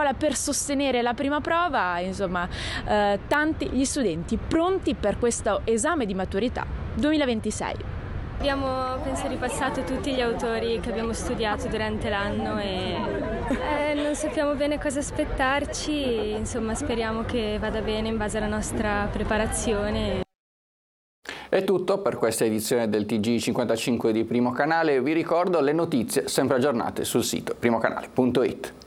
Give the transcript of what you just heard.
scuola per sostenere la prima prova, insomma, tanti gli studenti pronti per questo esame di maturità 2026. Abbiamo, penso, ripassato tutti gli autori che abbiamo studiato durante l'anno e non sappiamo bene cosa aspettarci, insomma speriamo che vada bene in base alla nostra preparazione. È tutto per questa edizione del TG55 di Primo Canale. Vi ricordo le notizie sempre aggiornate sul sito primocanale.it.